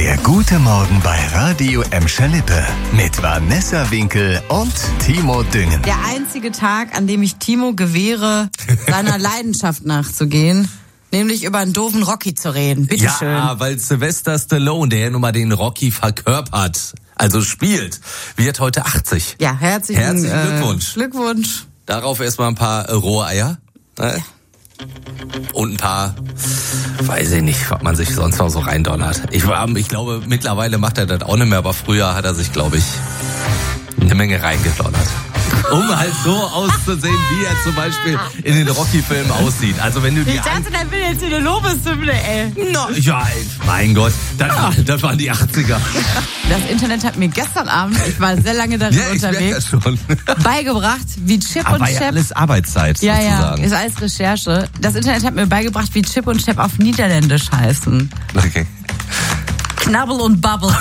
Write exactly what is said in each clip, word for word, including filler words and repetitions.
Der gute Morgen bei Radio Emscher Lippe mit Vanessa Winkel und Timo Düngen. Der einzige Tag, an dem ich Timo gewähre, seiner Leidenschaft nachzugehen, nämlich über einen doofen Rocky zu reden. Bitte ja, schön. Ja, weil Sylvester Stallone, der ja nun mal den Rocky verkörpert, also spielt, wird heute achtzig. Ja, herzlichen, herzlichen Glückwunsch. Äh, Glückwunsch. Darauf erstmal ein paar äh, rohe Eier. Ne? Ja. Und ein paar, weiß ich nicht, was man sich sonst noch so reindonnert. Ich, ich glaube, mittlerweile macht er das auch nicht mehr, aber früher hat er sich, glaube ich, eine Menge reingedonnert. Um halt so auszusehen, wie er zum Beispiel in den Rocky-Filmen aussieht. Also wenn du die ich dachte, der will jetzt eine Lobeshymne, ey. No, ja, mein Gott, das, ja. das waren die achtziger. Das Internet hat mir gestern Abend, ich war sehr lange darin ja, ich unterwegs, schon. beigebracht, wie Chip Aber und ja Chap... alles Arbeitszeit, ja, sozusagen. Ja, ist alles Recherche. Das Internet hat mir beigebracht, wie Chip und Chap auf Niederländisch heißen. Okay. Knabbel und Bubble.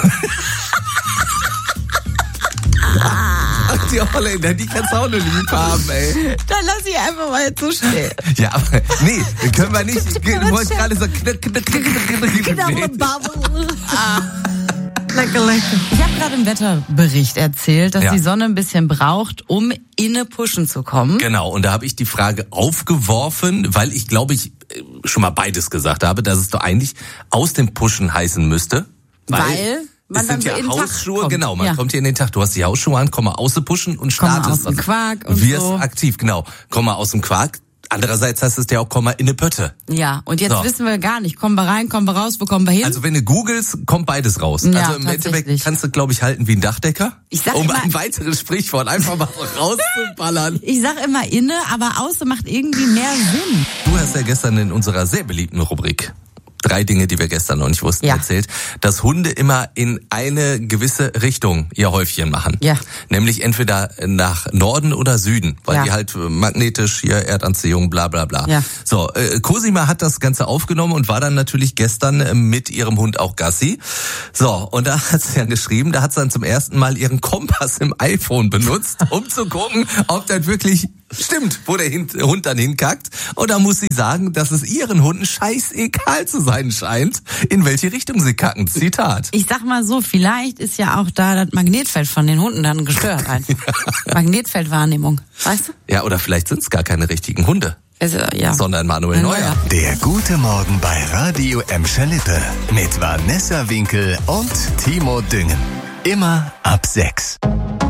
Ach, die Holländer, die kannst du auch nur lieb haben, ey. Dann lass ich einfach mal jetzt so stehen. Ja, aber nee, können wir nicht. Du wolltest gerade so... Knabbel und Bubble. Ah. Lecker, lecker. Ich habe gerade im Wetterbericht erzählt, dass ja. die Sonne ein bisschen braucht, um inne pushen zu kommen. Genau, und da habe ich die Frage aufgeworfen, weil ich glaube, ich schon mal beides gesagt habe, dass es doch eigentlich aus dem Pushen heißen müsste. Weil... weil man es dann sind so ja in den Hausschuhe, Tag kommt. genau, man ja. kommt hier in den Tag. Du hast die Hausschuhe an, komm mal aus dem Pushen und startest. Komm mal aus dem Quark und wirst so. aktiv, genau. Komm mal aus dem Quark. Andererseits heißt es ja auch, komm mal in eine Pötte. Ja, und jetzt so. wissen wir gar nicht, kommen wir rein, kommen wir raus, wo kommen wir hin? Also wenn du googelst, kommt beides raus. Ja, also im Endeffekt kannst du, glaube ich, halten wie ein Dachdecker. Ich sag um immer, ein weiteres Sprichwort einfach mal rauszuballern. Ich sag immer inne, aber außen macht irgendwie mehr Sinn. Du hast ja gestern in unserer sehr beliebten Rubrik drei Dinge, die wir gestern noch nicht wussten, ja. erzählt, dass Hunde immer in eine gewisse Richtung ihr Häufchen machen. Ja. Nämlich entweder nach Norden oder Süden, weil ja. die halt magnetisch hier Erdanziehung, bla bla bla. Ja. So, äh, Cosima hat das Ganze aufgenommen und war dann natürlich gestern äh, mit ihrem Hund auch Gassi. So, und da hat sie ja geschrieben, da hat sie dann zum ersten Mal ihren Kompass im iPhone benutzt, um zu gucken, ob das wirklich stimmt, wo der Hund dann hinkackt. Und da muss sie sagen, dass es ihren Hunden scheißegal zu sein scheint, in welche Richtung sie kacken. Zitat. Ich sag mal so, vielleicht ist ja auch da das Magnetfeld von den Hunden dann gestört einfach. ja. Magnetfeldwahrnehmung, weißt du? Ja, oder vielleicht sind es gar keine richtigen Hunde. Also, ja. Sondern Manuel Neuer. Der gute Morgen bei Radio Emscher Lippe mit Vanessa Winkel und Timo Düngen. Immer ab sechs.